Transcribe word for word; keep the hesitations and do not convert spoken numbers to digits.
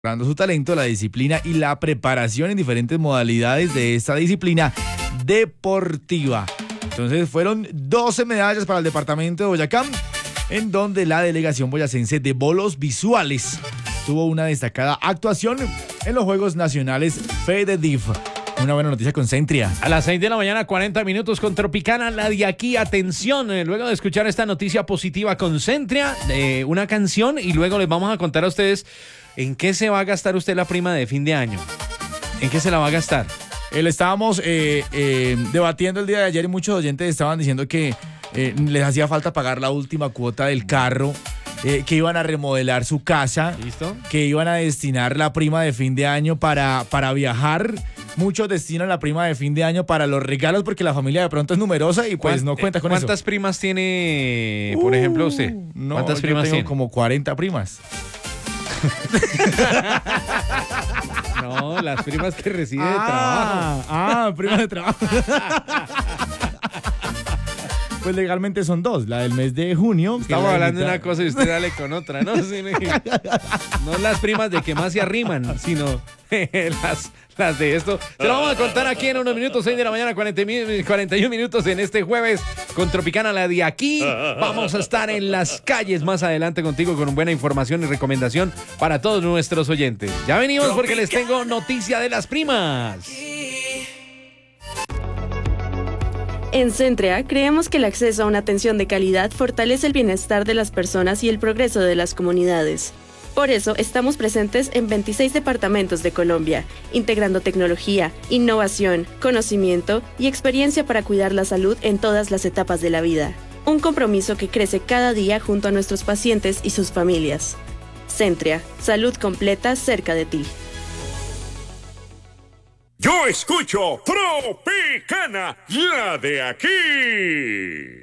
Mostrando su talento, la disciplina y la preparación en diferentes modalidades de esta disciplina deportiva. Entonces fueron doce medallas para el departamento de Boyacá, en donde la delegación boyacense de bolos visuales tuvo una destacada actuación en los Juegos Nacionales FEDEDIF. Una buena noticia con Centria. A las seis de la mañana, cuarenta minutos con Tropicana, la de aquí. Atención, eh, luego de escuchar esta noticia positiva con Centria, eh, una canción, y luego les vamos a contar a ustedes en qué se va a gastar usted la prima de fin de año. ¿En qué se la va a gastar? Eh, le estábamos eh, eh, debatiendo el día de ayer y muchos oyentes estaban diciendo que eh, les hacía falta pagar la última cuota del carro, eh, que iban a remodelar su casa. ¿Listo? Que iban a destinar la prima de fin de año para, para viajar. Muchos destinan la prima de fin de año para los regalos porque la familia de pronto es numerosa y pues no cuenta con ¿Cuántas eso. ¿Cuántas primas tiene, por ejemplo, usted? No, ¿Cuántas yo primas tengo tiene? como cuarenta primas. No, las primas que recibe de ah, trabajo. Ah, primas de trabajo. Pues legalmente son dos, la del mes de junio. Estamos hablando de una cosa y usted dale con otra, ¿no? Sí, no las primas de que más se arriman, sino las, las de esto. Se lo vamos a contar aquí en unos minutos, seis de la mañana, cuarenta y uno minutos en este jueves con Tropicana, la de aquí. Vamos a estar en las calles más adelante contigo con buena información y recomendación para todos nuestros oyentes. Ya venimos porque les tengo noticia de las primas. En Centrea creemos que el acceso a una atención de calidad fortalece el bienestar de las personas y el progreso de las comunidades. Por eso estamos presentes en veintiséis departamentos de Colombia, integrando tecnología, innovación, conocimiento y experiencia para cuidar la salud en todas las etapas de la vida. Un compromiso que crece cada día junto a nuestros pacientes y sus familias. Centrea, salud completa cerca de ti. Yo escucho Tropicana, la de aquí.